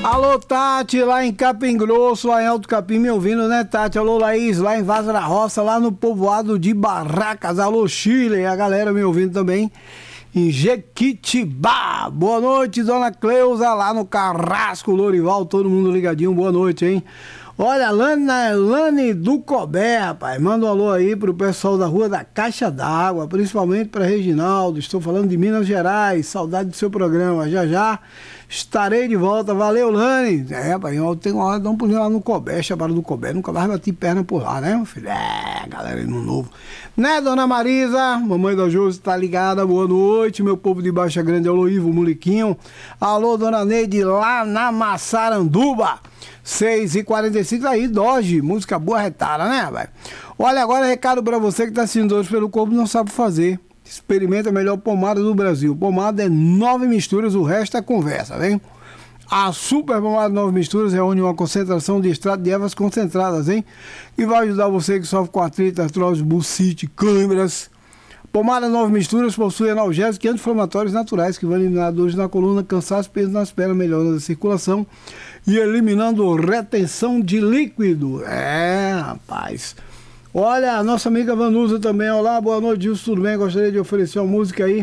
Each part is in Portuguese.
Alô, Tati, lá em Capim Grosso, lá em Alto Capim, me ouvindo, né, Tati? Alô, Laís, lá em Vaza da Roça, lá no povoado de Barracas. Alô, Chile, a galera me ouvindo também em Jequitibá. Boa noite, dona Cleusa, lá no Carrasco, Lorival, todo mundo ligadinho, boa noite, hein? Olha, Lane do Cobé, rapaz, manda um alô aí pro pessoal da Rua da Caixa d'Água, principalmente para Reginaldo, estou falando de Minas Gerais, saudade do seu programa, já já estarei de volta, valeu, Lane. É, rapaz, eu tenho uma hora de dar um pulinho lá no Cobé, chamaram do Cobé, nunca mais bati perna por lá, né, meu filho? É, galera, no novo. Né, dona Marisa, mamãe da Josi tá ligada, boa noite, meu povo de Baixa Grande, alô, Ivo Muliquinho, alô, dona Neide, lá na Massaranduba. 6h45 aí, Doge, música boa retada, né, velho? Olha, agora recado pra você que tá assistindo hoje pelo corpo e não sabe fazer. Experimenta a melhor pomada do Brasil. Pomada é 9 misturas, o resto é conversa, vem? A super pomada 9 misturas reúne uma concentração de extrato de ervas concentradas, hein? E vai ajudar você que sofre com artrite, artrose, bursite, câimbras. Pomada 9 misturas possui analgésicos e anti-inflamatórios naturais que vão eliminar dores na coluna, cansaço, peso nas pernas, melhorando a circulação e eliminando retenção de líquido. É, rapaz. Olha, a nossa amiga Vanusa também. Olá, boa noite, Gilson, tudo bem? Gostaria de oferecer uma música aí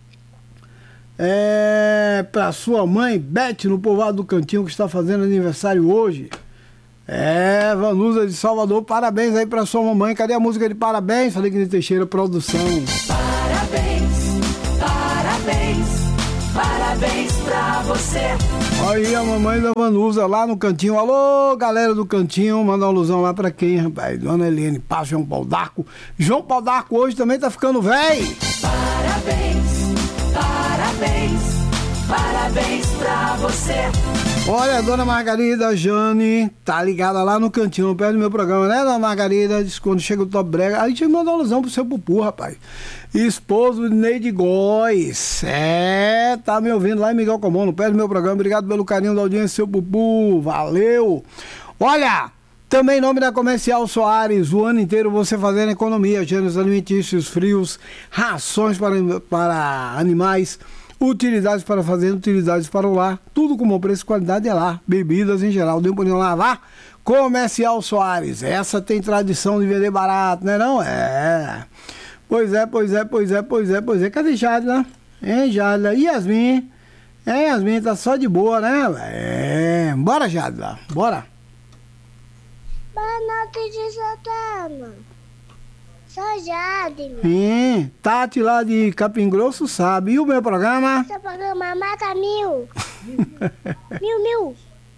para sua mãe, Beth, no povoado do Cantinho, que está fazendo aniversário hoje. É, Vanusa de Salvador, parabéns aí pra sua mamãe. Cadê a música de parabéns? Falei que de Teixeira Produção. Parabéns, parabéns, parabéns pra você. Aí a mamãe da Vanusa lá no Cantinho. Alô, galera do Cantinho, manda uma alusão lá pra quem, rapaz? Dona Helene, pá, João Paulo d'Arco. João Paulo d'Arco hoje também tá ficando velho. Parabéns, parabéns, parabéns pra você. Olha, a dona Margarida Jane tá ligada lá no Cantinho, perto do meu programa, né, dona Margarida? Diz que quando chega o Top Brega, aí tinha que mandar uma alusão pro seu Pupu, rapaz. Esposo de Neide Góes. É, tá me ouvindo lá em Miguel Comum, perto do meu programa. Obrigado pelo carinho da audiência, seu Pupu. Valeu. Olha, também em nome da Comercial Soares, o ano inteiro você fazendo economia, gêneros alimentícios, frios, rações para animais, utilidades para fazenda, utilidades para o lar, tudo com bom preço e qualidade é lá, bebidas em geral, deu para lavar. Comercial Soares, essa tem tradição de vender barato, né não? É. Pois é. Cadê Jadla? Hein, Jadla? E Yasmin? Yasmin tá só de boa, né? É. Bora, Jadla, bora. Boa noite de Santana. Sou Jade. Tati lá de Capim Grosso sabe. E o meu programa? Seu programa Mata Mil. Mil.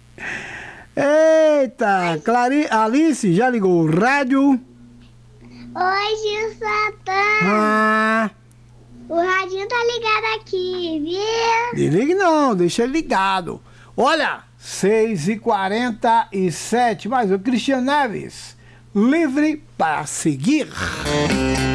Eita, Alice, já ligou o rádio? Oi, Gil Santana. Ah, O radinho tá ligado aqui, viu? desligue não, deixa ele ligado. Olha, 6h47, mais o Cristiano Neves, livre para seguir.